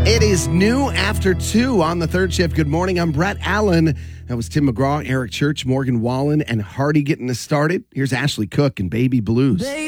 It is new after 2 on the third shift. Good morning. I'm Brett Allen. That was Tim McGraw, Eric Church, Morgan Wallen, and Hardy getting us started. Here's Ashley Cook and Baby Blues.